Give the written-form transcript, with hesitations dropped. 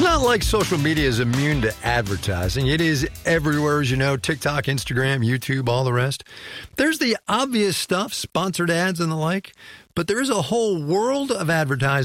not like social media is immune to advertising. It is everywhere, as you know, TikTok, Instagram, YouTube, all the rest. There's the obvious stuff, sponsored ads and the like, but there is a whole world of advertising